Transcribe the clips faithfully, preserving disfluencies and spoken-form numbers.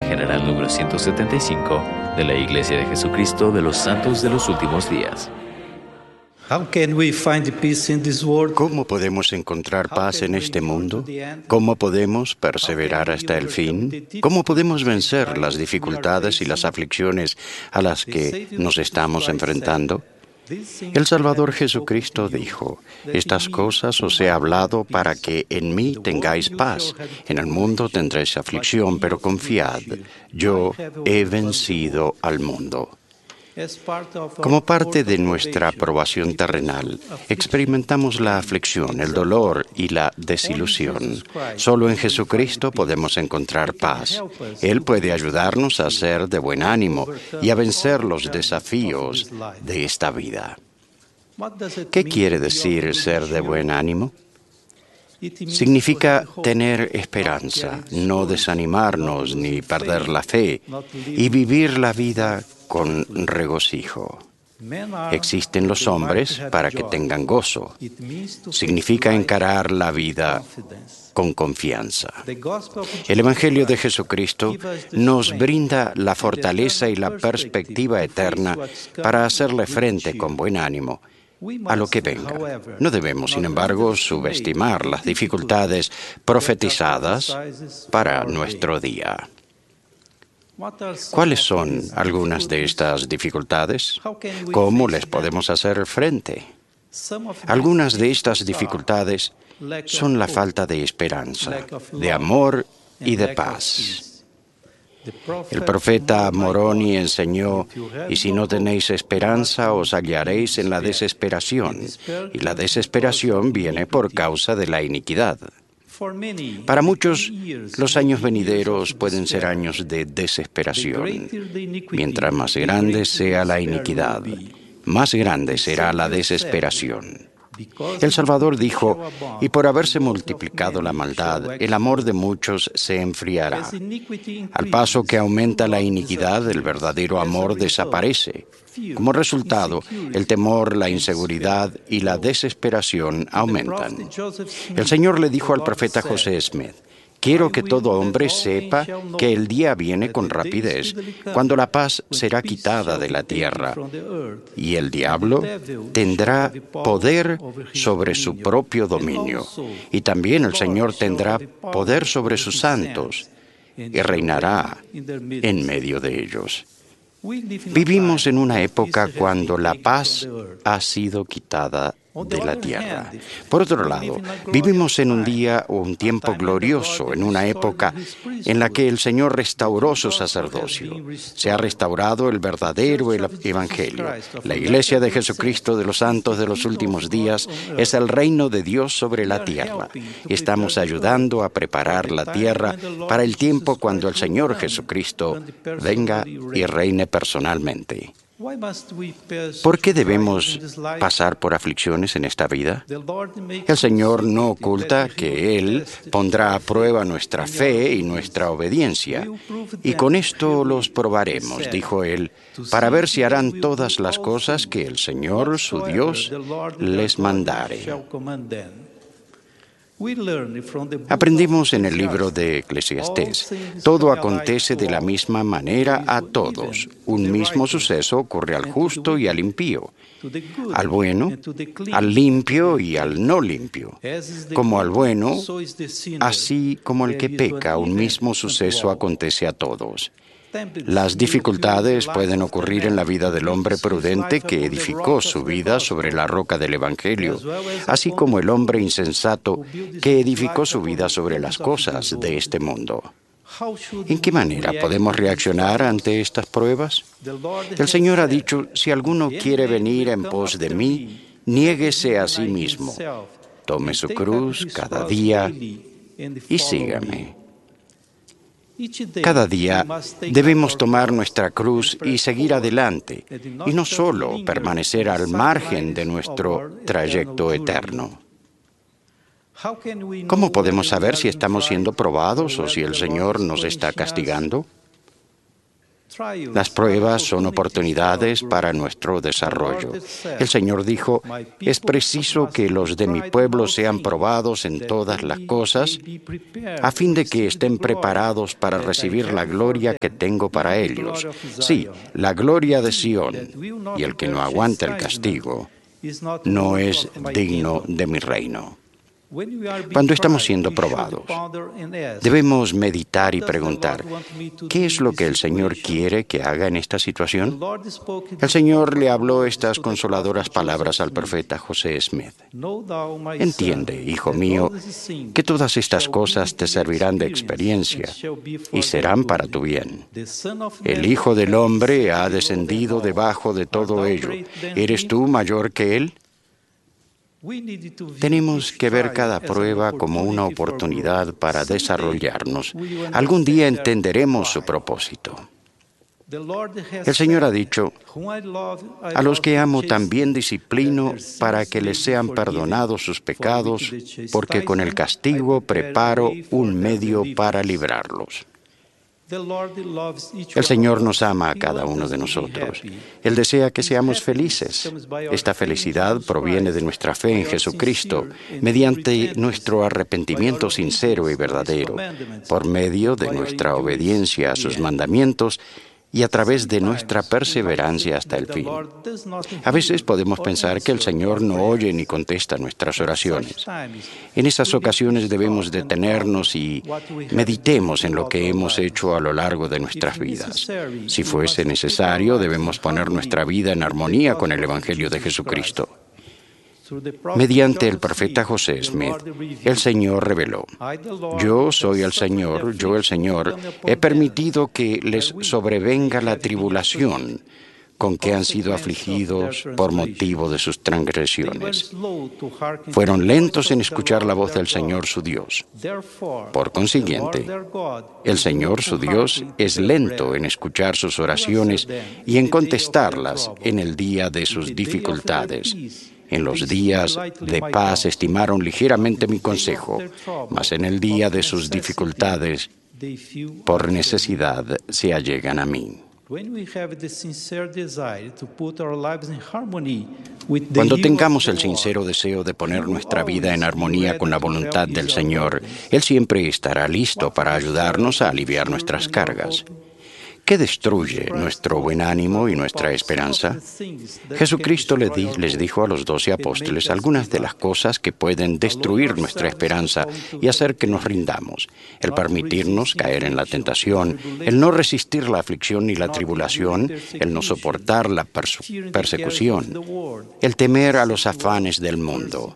general número ciento setenta y cinco de la Iglesia de Jesucristo de los Santos de los Últimos Días. ¿Cómo podemos encontrar paz en este mundo? ¿Cómo podemos perseverar hasta el fin? ¿Cómo podemos vencer las dificultades y las aflicciones a las que nos estamos enfrentando? El Salvador Jesucristo dijo: estas cosas os he hablado para que en mí tengáis paz. En el mundo tendréis aflicción, pero confiad, yo he vencido al mundo. Como parte de nuestra aprobación terrenal, experimentamos la aflicción, el dolor y la desilusión. Solo en Jesucristo podemos encontrar paz. Él puede ayudarnos a ser de buen ánimo y a vencer los desafíos de esta vida. ¿Qué quiere decir ser de buen ánimo? Significa tener esperanza, no desanimarnos ni perder la fe y vivir la vida con regocijo. Existen los hombres para que tengan gozo. Significa encarar la vida con confianza. El Evangelio de Jesucristo nos brinda la fortaleza y la perspectiva eterna para hacerle frente con buen ánimo a lo que venga. No debemos, sin embargo, subestimar las dificultades profetizadas para nuestro día. ¿Cuáles son algunas de estas dificultades? ¿Cómo les podemos hacer frente? Algunas de estas dificultades son la falta de esperanza, de amor y de paz. El profeta Moroni enseñó: y si no tenéis esperanza, os hallaréis en la desesperación, y la desesperación viene por causa de la iniquidad. Para muchos, los años venideros pueden ser años de desesperación. Mientras más grande sea la iniquidad, más grande será la desesperación. El Salvador dijo: y por haberse multiplicado la maldad, el amor de muchos se enfriará. Al paso que aumenta la iniquidad, el verdadero amor desaparece. Como resultado, el temor, la inseguridad y la desesperación aumentan. El Señor le dijo al profeta José Smith: quiero que todo hombre sepa que el día viene con rapidez, cuando la paz será quitada de la tierra, y el diablo tendrá poder sobre su propio dominio, y también el Señor tendrá poder sobre sus santos, y reinará en medio de ellos. Vivimos en una época cuando la paz ha sido quitada de la tierra. Por otro lado, vivimos en un día o un tiempo glorioso, en una época en la que el Señor restauró su sacerdocio. Se ha restaurado el verdadero Evangelio. La Iglesia de Jesucristo de los Santos de los Últimos Días es el reino de Dios sobre la tierra. Estamos ayudando a preparar la tierra para el tiempo cuando el Señor Jesucristo venga y reine personalmente. ¿Por qué debemos pasar por aflicciones en esta vida? El Señor no oculta que Él pondrá a prueba nuestra fe y nuestra obediencia, y con esto los probaremos, dijo Él, para ver si harán todas las cosas que el Señor, su Dios, les mandare. Aprendimos en el libro de Eclesiastés: todo acontece de la misma manera a todos. Un mismo suceso ocurre al justo y al impío, al bueno, al limpio y al no limpio. Como al bueno, así como al que peca, un mismo suceso acontece a todos. Las dificultades pueden ocurrir en la vida del hombre prudente que edificó su vida sobre la roca del Evangelio, así como el hombre insensato que edificó su vida sobre las cosas de este mundo. ¿En qué manera podemos reaccionar ante estas pruebas? El Señor ha dicho: si alguno quiere venir en pos de mí, niéguese a sí mismo, tome su cruz cada día y sígame. Cada día debemos tomar nuestra cruz y seguir adelante, y no solo permanecer al margen de nuestro trayecto eterno. ¿Cómo podemos saber si estamos siendo probados o si el Señor nos está castigando? Las pruebas son oportunidades para nuestro desarrollo. El Señor dijo, es preciso que los de mi pueblo sean probados en todas las cosas, a fin de que estén preparados para recibir la gloria que tengo para ellos. Sí, la gloria de Sión, y el que no aguanta el castigo no es digno de mi reino. Cuando estamos siendo probados, debemos meditar y preguntar, ¿qué es lo que el Señor quiere que haga en esta situación? El Señor le habló estas consoladoras palabras al profeta José Smith. Entiende, hijo mío, que todas estas cosas te servirán de experiencia y serán para tu bien. El Hijo del Hombre ha descendido debajo de todo ello. ¿Eres tú mayor que Él? Tenemos que ver cada prueba como una oportunidad para desarrollarnos. Algún día entenderemos su propósito. El Señor ha dicho, a los que amo también disciplino para que les sean perdonados sus pecados, porque con el castigo preparo un medio para librarlos. El Señor nos ama a cada uno de nosotros. Él desea que seamos felices. Esta felicidad proviene de nuestra fe en Jesucristo, mediante nuestro arrepentimiento sincero y verdadero, por medio de nuestra obediencia a sus mandamientos y a través de nuestra perseverancia hasta el fin. A veces podemos pensar que el Señor no oye ni contesta nuestras oraciones. En esas ocasiones debemos detenernos y meditemos en lo que hemos hecho a lo largo de nuestras vidas. Si fuese necesario, debemos poner nuestra vida en armonía con el Evangelio de Jesucristo. Mediante el profeta José Smith, el Señor reveló, yo soy el Señor, yo el Señor, he permitido que les sobrevenga la tribulación con que han sido afligidos por motivo de sus transgresiones. Fueron lentos en escuchar la voz del Señor su Dios. Por consiguiente, el Señor su Dios es lento en escuchar sus oraciones y en contestarlas en el día de sus dificultades. En los días de paz estimaron ligeramente mi consejo, mas en el día de sus dificultades, por necesidad, se allegan a mí. Cuando tengamos el sincero deseo de poner nuestra vida en armonía con la voluntad del Señor, Él siempre estará listo para ayudarnos a aliviar nuestras cargas. ¿Qué destruye nuestro buen ánimo y nuestra esperanza? Jesucristo les, di, les dijo a los doce apóstoles algunas de las cosas que pueden destruir nuestra esperanza y hacer que nos rindamos. El permitirnos caer en la tentación, el no resistir la aflicción ni la tribulación, el no soportar la perse- persecución, el temer a los afanes del mundo,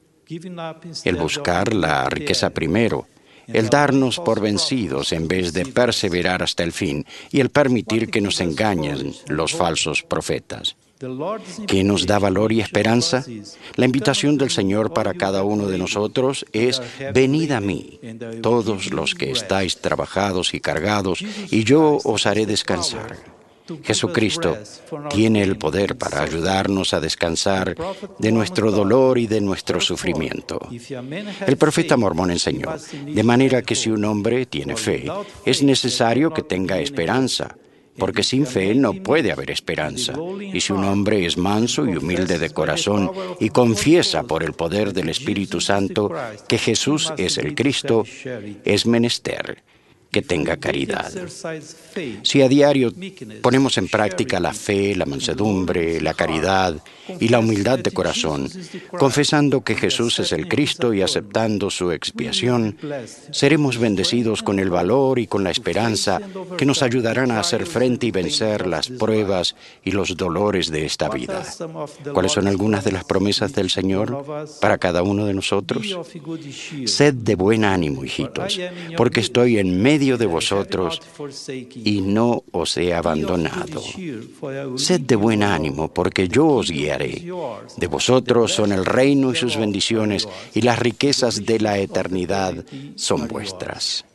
el buscar la riqueza primero, el darnos por vencidos en vez de perseverar hasta el fin y el permitir que nos engañen los falsos profetas. ¿Qué nos da valor y esperanza? La invitación del Señor para cada uno de nosotros es, venid a mí, todos los que estáis trabajados y cargados, y yo os haré descansar. Jesucristo tiene el poder para ayudarnos a descansar de nuestro dolor y de nuestro sufrimiento. El profeta mormón enseñó, de manera que si un hombre tiene fe, es necesario que tenga esperanza, porque sin fe no puede haber esperanza. Y si un hombre es manso y humilde de corazón y confiesa por el poder del Espíritu Santo que Jesús es el Cristo, es menester que tenga caridad. Si a diario ponemos en práctica la fe, la mansedumbre, la caridad y la humildad de corazón, confesando que Jesús es el Cristo y aceptando su expiación, seremos bendecidos con el valor y con la esperanza que nos ayudarán a hacer frente y vencer las pruebas y los dolores de esta vida. ¿Cuáles son algunas de las promesas del Señor para cada uno de nosotros? Sed de buen ánimo, hijitos, porque estoy en medio de vosotros y no os he abandonado. Sed de buen ánimo, porque yo os guiaré. De vosotros son el reino y sus bendiciones, y las riquezas de la eternidad son vuestras.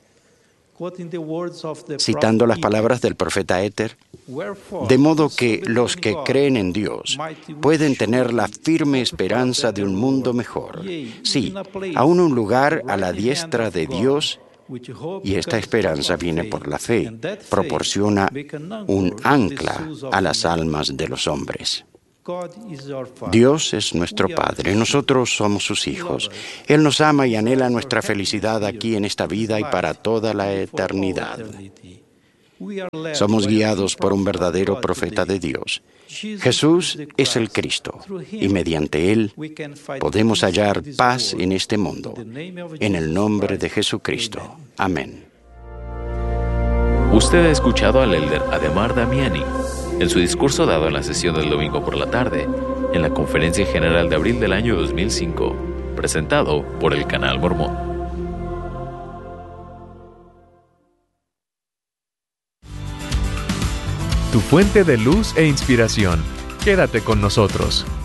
Citando las palabras del profeta Éter, de modo que los que creen en Dios pueden tener la firme esperanza de un mundo mejor. Sí, aún un lugar a la diestra de Dios Y esta esperanza viene por la fe, proporciona un ancla a las almas de los hombres. Dios es nuestro Padre, nosotros somos sus hijos. Él nos ama y anhela nuestra felicidad aquí en esta vida y para toda la eternidad. Somos guiados por un verdadero profeta de Dios. Jesús es el Cristo, y mediante Él podemos hallar paz en este mundo. En el nombre de Jesucristo. Amén. Usted ha escuchado al elder Ademar Damiani en su discurso dado en la sesión del domingo por la tarde, en la Conferencia General de abril del año dos mil cinco, presentado por el Canal Mormón. Tu fuente de luz e inspiración. Quédate con nosotros.